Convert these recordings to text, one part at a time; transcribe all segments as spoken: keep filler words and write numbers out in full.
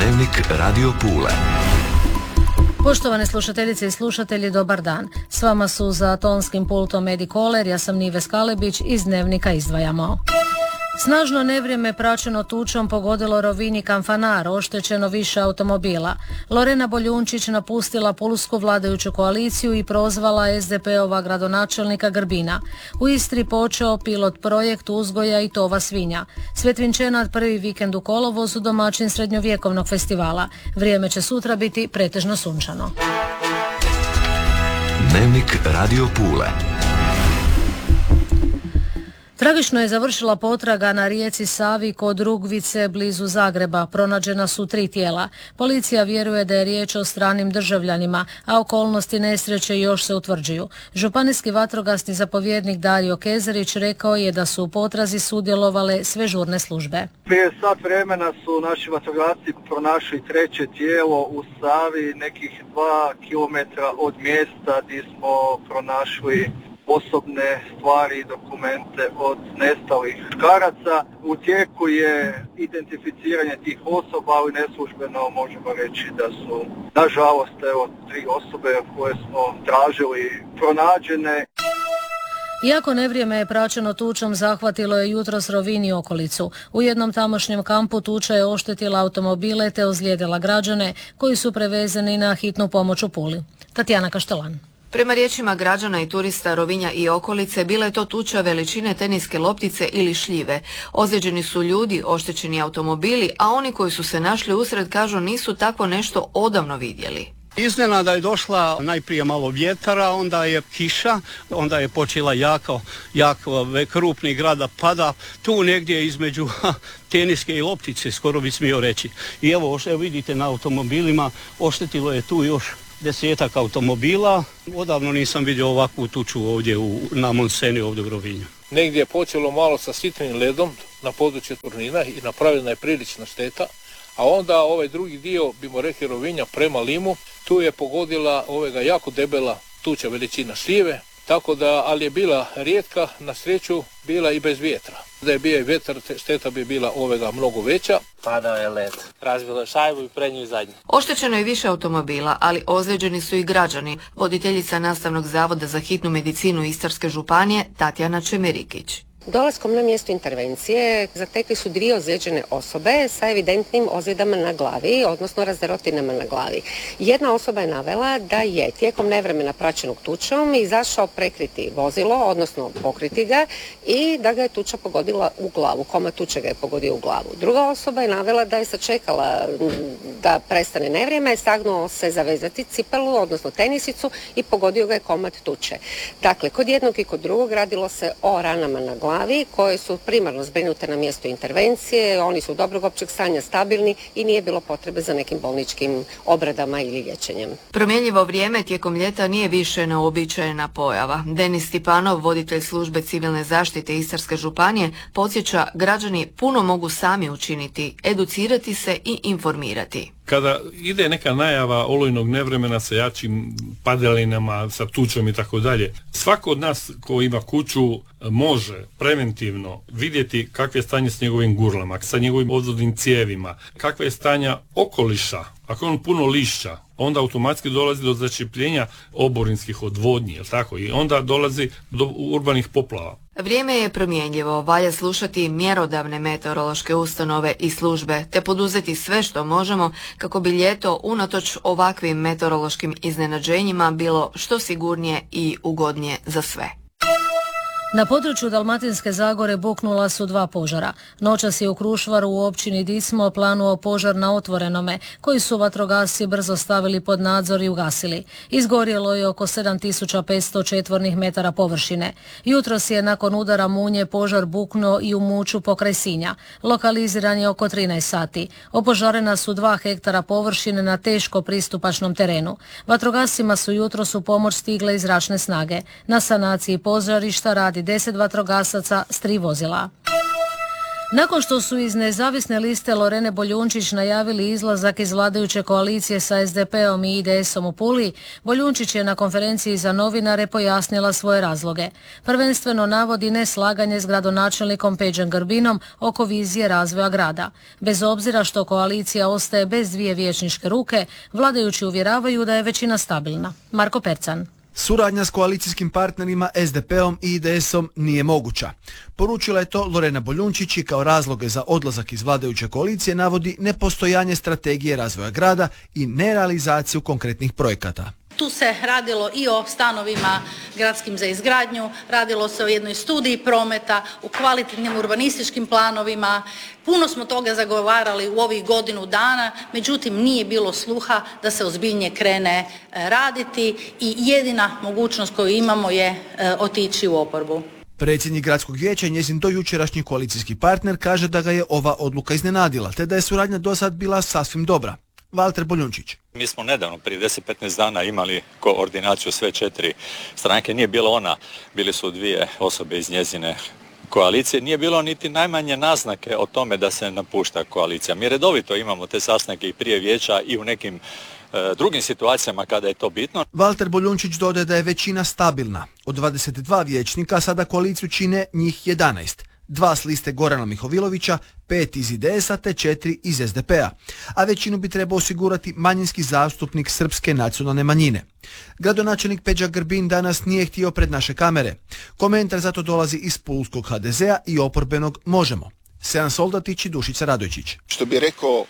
Dnevnik Radio Pule. Poštovane slušateljice i slušatelji, dobar dan. S vama su za tonskim pultom Edi Koler, ja sam Nive Skalebić, iz Dnevnika izdvajamo. Snažno nevrijeme praćeno tučom pogodilo Rovinj i Kanfanar, oštećeno više automobila. Lorena Boljunčić napustila pulsku vladajuću koaliciju i prozvala es de pe-ova gradonačelnika Grbina. U Istri počeo pilot projekt uzgoja i tova svinja. Svetvinčenat prvi vikend u kolovozu, domaćin srednjovjekovnog festivala. Vrijeme će sutra biti pretežno sunčano. Dnevnik Radio Pule. Tragično je završila potraga na rijeci Savi kod Rugvice blizu Zagreba. Pronađena su tri tijela. Policija vjeruje da je riječ o stranim državljanima, a okolnosti nesreće još se utvrđuju. Županijski vatrogasni zapovjednik Dario Kezerić rekao je da su u potrazi sudjelovale sve žurne službe. Prije sat vremena su naši vatrogasci pronašli treće tijelo u Savi, nekih dva kilometra od mjesta gdje smo pronašli osobne stvari i dokumente od nestalih muškaraca. U tijeku je identificiranje tih osoba, ali neslužbeno možemo reći da su, nažalost, evo, tri osobe koje smo tražili pronađene. Iako nevrijeme je praćeno tučom, zahvatilo je jutros Rovinj i okolicu. U jednom tamošnjem kampu tuča je oštetila automobile te ozlijedila građane koji su prevezeni na hitnu pomoć u Puli. Tatjana Kaštelan. Prema riječima građana i turista Rovinja i okolice, bila je to tuča veličine teniske loptice ili šljive. Ozlijeđeni su ljudi, oštećeni automobili, a oni koji su se našli usred kažu nisu tako nešto odavno vidjeli. Iznenada je došla najprije malo vjetara, onda je kiša, onda je počela jako, jako krupni grada pada, tu negdje između ha, teniske i loptice, skoro bi smio reći. I evo, evo vidite na automobilima, oštetilo je tu još desetak automobila. Odavno nisam vidio ovakvu tuču ovdje u, na Monseni, ovdje u Rovinju. Negdje je počelo malo sa sitnim ledom na području Turnina i napravljena je prilična šteta, a onda ovaj drugi dio, bimo rekli Rovinja prema Limu, tu je pogodila ovega jako debela tuča veličina šljive, tako da, ali je bila rijetka, na sreću bila i bez vjetra. Da je bio i vjetar, šteta bi bila ovega mnogo veća. Padao je led, razbilo je šajbu i prednju i zadnju. Oštećeno je više automobila, ali ozlijeđeni su i građani. Voditeljica Nastavnog zavoda za hitnu medicinu Istarske županije Tatjana Čemerikić. Dolaskom na mjesto intervencije zatekli su dvije ozlijeđene osobe sa evidentnim ozljedama na glavi, odnosno razderotinama na glavi. Jedna osoba je navela da je tijekom nevremena praćenog tučom izašao prekriti vozilo, odnosno pokriti ga, i da ga je tuča pogodila u glavu. Komad tuče ga je pogodio u glavu. Druga osoba je navela da je sačekala da prestane nevrijeme, sagnuo se zavezati cipelu, odnosno tenisicu, i pogodio ga je komad tuče. Dakle, kod jednog i kod drugog radilo se o ranama na glavi koje su primarno zbrinute na mjestu intervencije, oni su dobrog općeg stanja, stabilni i nije bilo potrebe za nekim bolničkim obradama ili liječenjem. Promjenjivo vrijeme tijekom ljeta nije više neuobičajena pojava. Denis Stipanov, voditelj službe civilne zaštite Istarske županije, podsjeća, građani puno mogu sami učiniti, educirati se i informirati. Kada ide neka najava olujnog nevremena sa jačim padelinama, sa tučom i tako dalje, svako od nas ko ima kuću može preventivno vidjeti kakve je stanje s njegovim gurlama, sa njegovim odvodnim cijevima, kakve je stanja okoliša. Ako on puno lišća, onda automatski dolazi do začepljenja oborinskih odvodnji, jel tako? I onda dolazi do urbanih poplava. Vrijeme je promjenjivo, valja slušati mjerodavne meteorološke ustanove i službe, te poduzeti sve što možemo kako bi ljeto unatoč ovakvim meteorološkim iznenađenjima bilo što sigurnije i ugodnije za sve. Na području Dalmatinske Zagore buknula su dva požara. Noćas je u Krušvaru u općini Dicmo planuo požar na otvorenome, koji su vatrogasci brzo stavili pod nadzor i ugasili. Izgorjelo je oko sedam tisuća petsto četvornih metara površine. Jutros je nakon udara munje požar buknuo i u Muću pokraj Sinja. Lokaliziran je oko trinaest sati. Opožarena su dva hektara površine na teško pristupačnom terenu. Vatrogascima su jutros u pomoć stigle i zračne snage. Na sanaciji požarišta radi deset vatrogasaca s tri vozila. Nakon što su iz nezavisne liste Lorene Boljunčić najavili izlazak iz vladajuće koalicije sa es de peom i i de esom u Puli, Boljunčić je na konferenciji za novinare pojasnila svoje razloge. Prvenstveno navodi neslaganje s gradonačelnikom Peđom Grbinom oko vizije razvoja grada. Bez obzira što koalicija ostaje bez dvije vijećničke ruke, vladajući uvjeravaju da je većina stabilna. Marko Percan. Suradnja s koalicijskim partnerima es de peom i i de esom nije moguća. Poručila je to Lorena Boljunčić i kao razloge za odlazak iz vladajuće koalicije navodi nepostojanje strategije razvoja grada i nerealizaciju konkretnih projekata. Tu se radilo i o stanovima gradskim za izgradnju, radilo se o jednoj studiji prometa, u kvalitetnim urbanističkim planovima. Puno smo toga zagovarali u ovih godinu dana, međutim nije bilo sluha da se ozbiljnije krene raditi i jedina mogućnost koju imamo je otići u oporbu. Predsjednik gradskog vijeća i njezin dojučerašnji koalicijski partner kaže da ga je ova odluka iznenadila, te da je suradnja do sad bila sasvim dobra. Valter Boljunčić. Mi smo nedavno, prije deset do petnaest dana, imali koordinaciju sve četiri stranke. Nije bila ona, bili su dvije osobe iz njezine koalicije. Nije bilo niti najmanje naznake o tome da se napušta koalicija. Mi redovito imamo te sastanke i prije vijeća i u nekim e, drugim situacijama kada je to bitno. Valter Boljunčić dodaje da je većina stabilna. Od dvadeset dva vijećnika sada koaliciju čine njih jedanaest. Dva s liste Gorana Mihovilovića, pet iz i de esa te četiri iz es de pea, a većinu bi trebao osigurati manjinski zastupnik srpske nacionalne manjine. Gradonačelnik Peđa Grbin danas nije htio pred naše kamere. Komentar zato dolazi iz pulskog ha de zea i oporbenog Možemo. Sejan Soldatić i Dušica Radojčić. Što bi rekao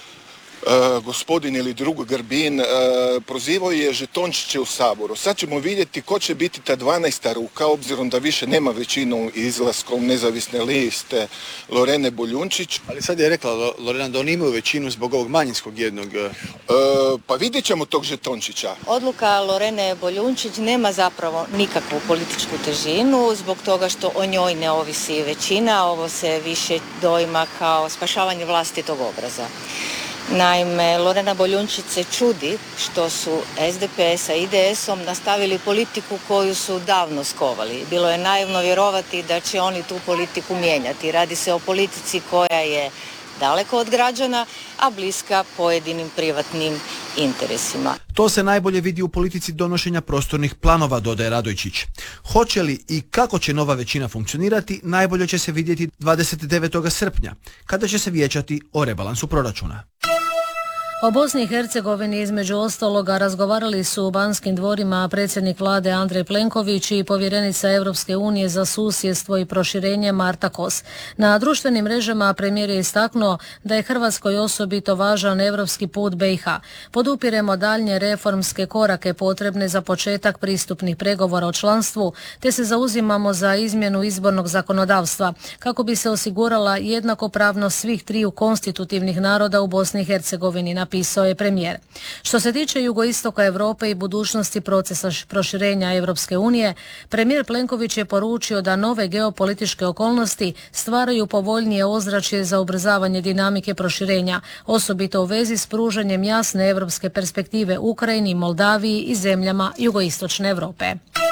Uh, gospodin ili drug Grbin, uh, prozivao je žetončiće u Saboru. Sad ćemo vidjeti ko će biti ta dvanaesta ruka, obzirom da više nema većinu izlaskom nezavisne liste Lorene Boljunčić. Ali sad je rekla Lorena da oni imaju većinu zbog ovog manjinskog jednog. Uh, pa vidjet ćemo tog žetončića. Odluka Lorene Boljunčić nema zapravo nikakvu političku težinu zbog toga što o njoj ne ovisi većina. Ovo se više doima kao spašavanje vlastitog obraza. Naime, Lorena Boljunčić se čudi što su es de pe sa i de esom nastavili politiku koju su davno skovali. Bilo je naivno vjerovati da će oni tu politiku mijenjati. Radi se o politici koja je daleko od građana, a bliska pojedinim privatnim interesima. To se najbolje vidi u politici donošenja prostornih planova, dodaje Radojčić. Hoće li i kako će nova većina funkcionirati, najbolje će se vidjeti dvadeset devetog srpnja, kada će se vijećati o rebalansu proračuna. O Bosni i Hercegovini između ostaloga razgovarali su u Banskim dvorima predsjednik vlade Andrej Plenković i povjerenica Europske unije za susjedstvo i proširenje Marta Kos. Na društvenim mrežama premijer je istaknuo da je Hrvatskoj osobito važan europski put be i ha. Podupiremo daljnje reformske korake potrebne za početak pristupnih pregovora o članstvu, te se zauzimamo za izmjenu izbornog zakonodavstva kako bi se osigurala jednakopravnost svih triju konstitutivnih naroda u Bosni i Hercegovini, napisao je premijer. Što se tiče jugoistoka Europe i budućnosti procesa proširenja Europske unije, premijer Plenković je poručio da nove geopolitičke okolnosti stvaraju povoljnije ozračje za ubrzavanje dinamike proširenja, osobito u vezi s pružanjem jasne europske perspektive Ukrajini, Moldaviji i zemljama jugoistočne Europe.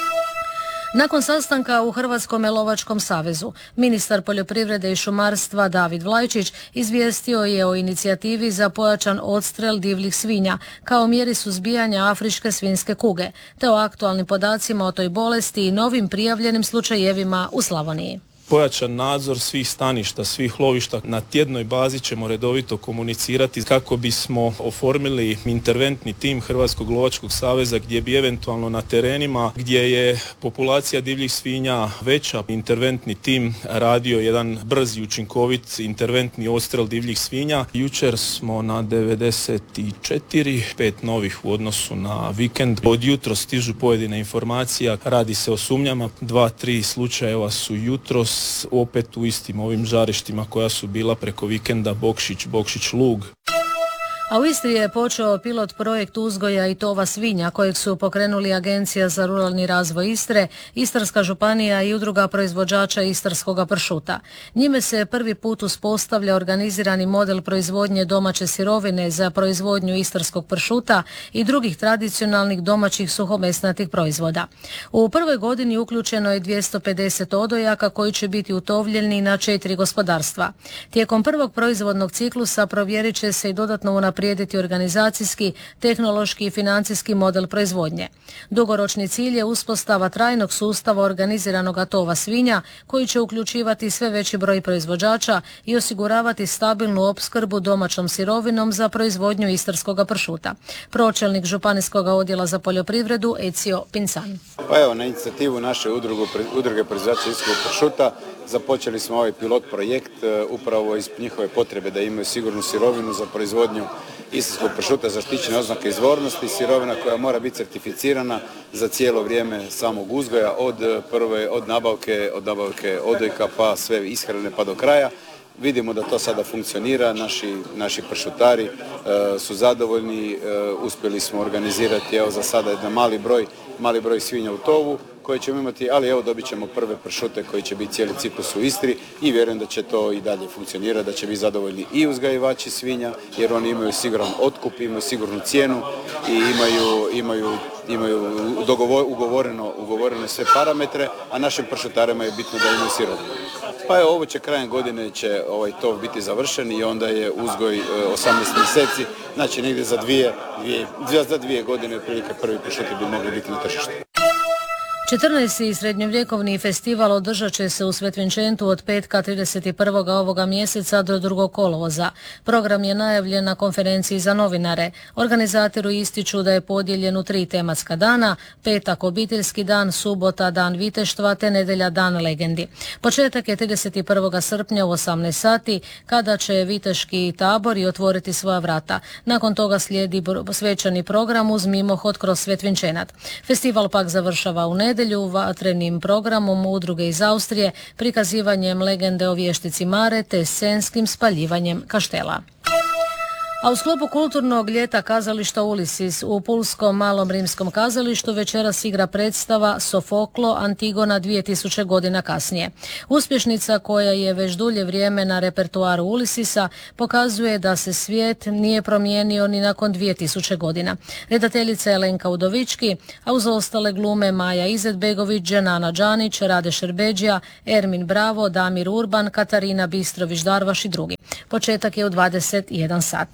Nakon sastanka u Hrvatskom lovačkom savezu, ministar poljoprivrede i šumarstva David Vlajčić izvijestio je o inicijativi za pojačan odstrel divljih svinja kao mjeri suzbijanja afričke svinjske kuge, te o aktualnim podacima o toj bolesti i novim prijavljenim slučajevima u Slavoniji. Pojačan nadzor svih staništa, svih lovišta. Na tjednoj bazi ćemo redovito komunicirati kako bismo oformili interventni tim Hrvatskog lovačkog saveza gdje bi eventualno na terenima gdje je populacija divljih svinja veća, interventni tim radio jedan brz i učinkovit interventni odstrel divljih svinja. Jučer smo na devedeset četiri, pet novih u odnosu na vikend. Od jutro stižu pojedine informacija, radi se o sumnjama, dva, tri slučajeva su jutros opet u istim ovim žarištima koja su bila preko vikenda Bokšić, Bokšić Lug. A u Istri je počeo pilot projekt uzgoja i tova svinja kojeg su pokrenuli Agencija za ruralni razvoj Istre, Istarska županija i udruga proizvođača istarskoga pršuta. Njime se prvi put uspostavlja organizirani model proizvodnje domaće sirovine za proizvodnju istarskog pršuta i drugih tradicionalnih domaćih suhomesnatih proizvoda. U prvoj godini uključeno je dvjesto pedeset odojaka koji će biti utovljeni na četiri gospodarstva. Tijekom prvog proizvodnog ciklusa provjerit će se i dodatno unaprijediti organizacijski, tehnološki i financijski model proizvodnje. Dugoročni cilj je uspostava trajnog sustava organiziranog tova svinja koji će uključivati sve veći broj proizvođača i osiguravati stabilnu opskrbu domaćom sirovinom za proizvodnju istarskog pršuta. Pročelnik Županijskog odjela za poljoprivredu Ecio Pincan. Pa evo, na inicijativu naše udruge, udruge proizvođača istarskog pršuta započeli smo ovaj pilot projekt upravo iz njihove potrebe da imaju sigurnu sirovinu za proizvodnju istarskog pršuta, zaštićene oznake izvornosti, sirovina koja mora biti certificirana za cijelo vrijeme samog uzgoja, od prve, od nabavke, od nabavke odojka pa sve ishrane pa do kraja. Vidimo da to sada funkcionira, naši, naši pršutari e, su zadovoljni, e, uspjeli smo organizirati evo za sada jedan mali broj, mali broj svinja u tovu koje ćemo imati, ali evo dobit ćemo prve pršute koji će biti cijeli ciklus u Istri i vjerujem da će to i dalje funkcionirati, da će biti zadovoljni i uzgajivači svinja jer oni imaju siguran otkup, imaju sigurnu cijenu i imaju, imaju, imaju dogovor, ugovoreno, ugovorene sve parametre, a našim pršutarima je bitno da imaju sirovinu. Pa evo, ovo će krajem godine će ovaj tov biti završen i onda je uzgoj osamnaest mjeseci, znači negdje za dvije, dvije, za dvije godine otprilike prvi pršuti bi mogli biti na tržištu. četrnaesti srednjovjekovni festival održat će se u Svetvinčentu od petka trideset prvog ovoga mjeseca do drugog kolovoza. Program je najavljen na konferenciji za novinare. Organizatori ističu da je podijeljen u tri tematska dana, petak obiteljski dan, subota dan viteštva te nedjelja dan legendi. Početak je trideset prvog srpnja u osamnaest sati kada će viteški tabori otvoriti svoja vrata. Nakon toga slijedi svečani program uz mimohod kroz Svetvinčenat. Festival pak završava u nedjelju nedjelju vatrenim programom udruge iz Austrije, prikazivanjem legende o vještici Mare te scenskim spaljivanjem kaštela. A u sklopu kulturnog ljeta kazališta Ulisis u Pulskom malom rimskom kazalištu večeras igra predstava Sofoklo Antigona dvije tisuće godina kasnije. Uspješnica koja je već dulje vrijeme na repertoaru Ulisisa pokazuje da se svijet nije promijenio ni nakon dvije tisuće godina. Redateljica je Lenka Udovički, a uz ostale glume Maja Izetbegović, Dženana Đanić, Rade Šerbeđija, Ermin Bravo, Damir Urban, Katarina Bistrović-Darvaš i drugi. Početak je u dvadeset jedan sat.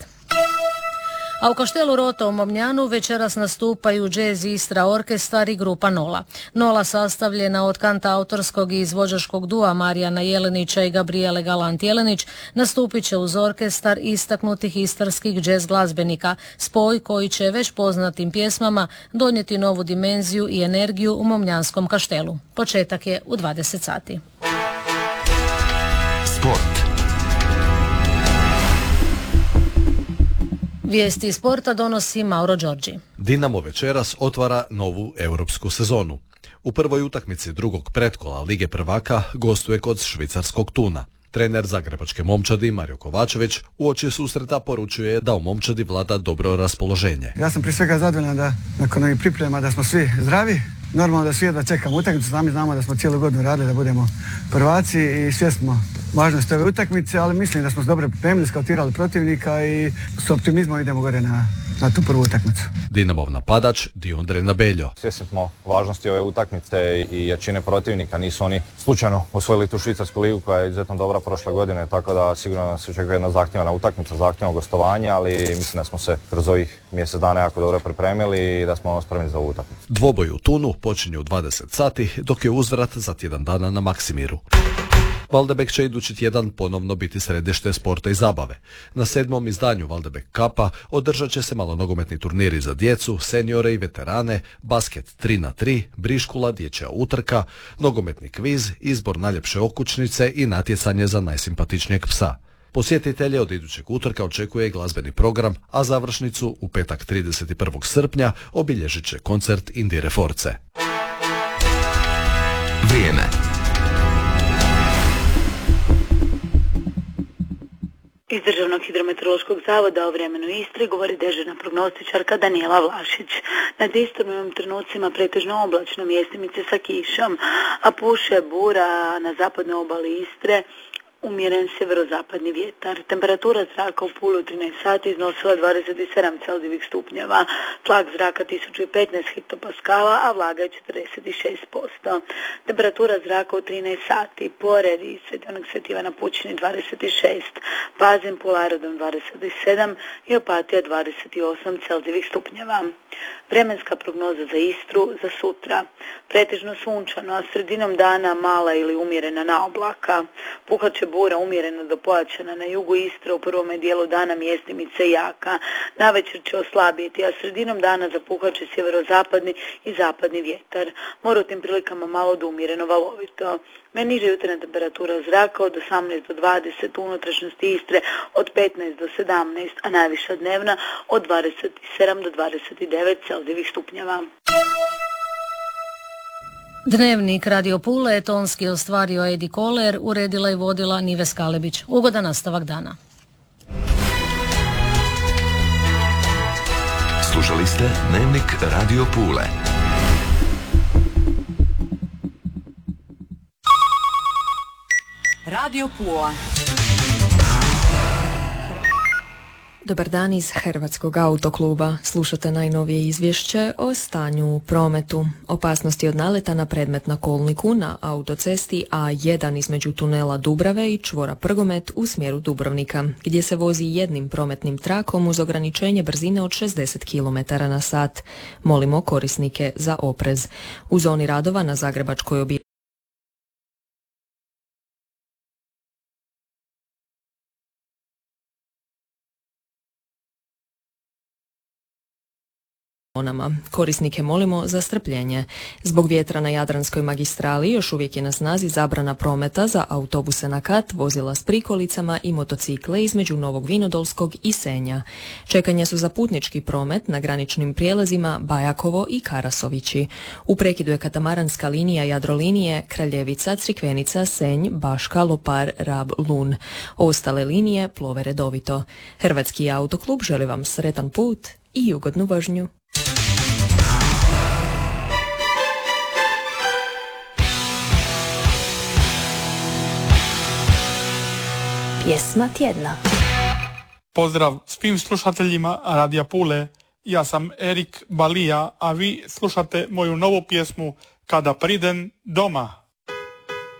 A u kaštelu Rota u Momnjanu večeras nastupaju Jazz Istra orkestar i grupa Nola. Nola sastavljena od kantautorskog i izvođačkog dua Marijana Jelenića i Gabriele Galant-Jelenić nastupit će uz orkestar istaknutih istarskih jazz glazbenika, spoj koji će već poznatim pjesmama donijeti novu dimenziju i energiju u Momnjanskom kaštelu. Početak je u dvadeset sati. Sport. Vijesti iz sporta donosi Mauro Đorđi. Dinamo večeras otvara novu europsku sezonu. U prvoj utakmici drugog pretkola Lige prvaka gostuje kod švicarskog Tuna. Trener zagrebačke momčadi Mario Kovačević uoči susreta poručuje da u momčadi vlada dobro raspoloženje. Ja sam prije svega zadovoljan da nakon ovih priprema da smo svi zdravi. Normalno da svi jedva čekamo utakmicu, sami znamo da smo cijelu godinu radili da budemo prvaci i svjesni smo važnosti ove utakmice, ali mislim da smo se dobro pripremili, skautirali protivnika i s optimizmom idemo gore na, na tu prvu utakmicu. Dinamov napadač Diondre Nabeljo. Svjesni smo važnosti ove utakmice i jačine protivnika, nisu oni slučajno osvojili tu švicarsku ligu koja je izuzetno dobra prošle godine, tako da sigurno nas očekuje jedna zahtjevna utakmica, zahtjevno gostovanje, ali mislim da smo se kroz ovih mjesec dana jako dobro pripremili i da smo spremni za ovu utakmicu. Dvoboj u Tunu počinje u dvadeset sati, dok je uzvrat za tjedan dana na Maksimiru. Valdebek će idući tjedan ponovno biti središte sporta i zabave. Na sedmom izdanju Valdebek Cupa održat će se malonogometni turniri za djecu, seniore i veterane, basket tri na tri, briškula, dječja utrka, nogometni kviz, izbor najljepše okućnice i natjecanje za najsimpatičnijeg psa. Posjetitelje od idućeg utorka očekuje glazbeni program, a završnicu u petak trideset prvog srpnja obilježit će koncert Indire Force. Vrijeme. Iz Državnog hidrometeorološkog zavoda o vremenu Istri govori dežurna prognostičarka Danijela Vlašić. Nad Istrom u ovim trenucima pretežno oblačno, mjestimice sa kišom, a puše bura na zapadnoj obali Istre, umjeren sjeverozapadni vjetar. Temperatura zraka u Puli u trinaest sati iznosila dvadeset sedam Celzijevih stupnjeva, tlak zraka tisuću petnaest hektopaskala, a vlaga je četrdeset šest posto. Temperatura zraka u trinaest sati, Poreri, Sveti onog Sveti Ivana Pučini dvadeset šest, Pazin, Pularodom dvadeset sedam i Opatija dvadeset osam Celzijevih stupnjeva. Vremenska prognoza za Istru za sutra. Pretežno sunčano, a sredinom dana mala ili umjerena naoblaka. Puhat će bura umjereno do pojačana na jugu Istre, u prvome dijelu dana mjestimice jaka. Navečer će oslabiti, a sredinom dana zapuhat će sjeverozapadni i zapadni vjetar. Mora u tim prilikama malo do umjereno valovito. Najniža jutarnja temperatura zraka od osamnaest do dvadeset, u unutrašnjosti Istre od petnaest do sedamnaest, a najviša dnevna od dvadeset sedam do dvadeset devet Celzijevih stupnjeva. Dnevnik Radio Pule je tonski ostvario Edi Koler, uredila i vodila Nive Skalebić. Ugodan nastavak dana. Slušali ste Dnevnik Radio Pule. Radio Pula. Dobar dan iz Hrvatskog autokluba. Slušate najnovije izvješće o stanju u prometu. Opasnosti od naleta na predmet na kolniku na autocesti A jedan između tunela Dubrave i čvora Prgomet u smjeru Dubrovnika, gdje se vozi jednim prometnim trakom uz ograničenje brzine od šezdeset kilometara na sat. Molimo korisnike za oprez. U zoni radova na Zagrebačkoj obilaznici korisnike molimo za strpljenje. Zbog vjetra na Jadranskoj magistrali još uvijek je na snazi zabrana prometa za autobuse na kat, vozila s prikolicama i motocikle između Novog Vinodolskog i Senja. Čekanja su za putnički promet na graničnim prijelazima Bajakovo i Karasovići. U prekidu je katamaranska linija Jadrolinije Kraljevica, Crikvenica, Senj, Baška, Lopar, Rab, Lun. Ostale linije plove redovito. Hrvatski autoklub želi vam sretan put i ugodnu vožnju. Pjesma tjedna. Pozdrav svim slušateljima Radija Pule. Ja sam Erik Balija, a vi slušate moju novu pjesmu Kada pridem doma.